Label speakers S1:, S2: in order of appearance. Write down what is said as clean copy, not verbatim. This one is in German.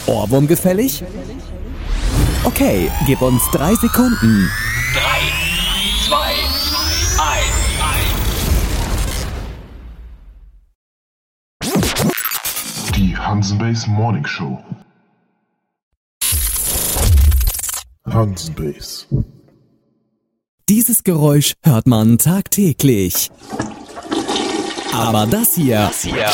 S1: Ohrwurm gefällig? Okay, gib uns 3 Sekunden.
S2: 3, 2, 1.
S3: Die Hansen Base Morning Show. Hansen Base.
S1: Dieses Geräusch hört man tagtäglich. Aber das hier